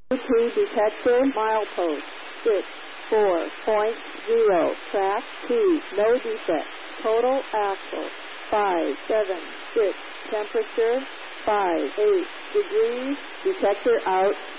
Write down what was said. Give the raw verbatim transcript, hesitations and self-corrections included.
two detector, milepost, six four point zero, track two, no defect, total axle, five seven six, temperature, five eight degrees, detector out.